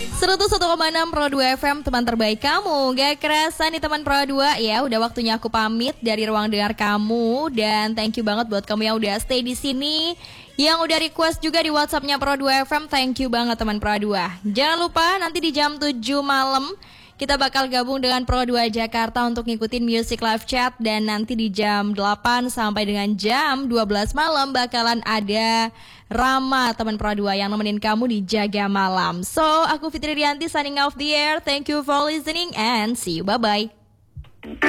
101,6 Pro 2 FM, teman terbaik kamu. Gak kerasa nih teman Pro 2 ya, udah waktunya aku pamit dari ruang dengar kamu. Dan thank you banget buat kamu yang udah stay di sini, yang udah request juga di WhatsAppnya Pro 2 FM. Thank you banget teman Pro 2. Jangan lupa nanti di jam 7 malam kita bakal gabung dengan Pro 2 Jakarta untuk ngikutin Music Live Chat. Dan nanti di jam 8 sampai dengan jam 12 malam bakalan ada Rama, teman Pro 2 yang nemenin kamu di Jaga Malam. So, aku Fitri Rianti signing off the air. Thank you for listening and see you. Bye-bye.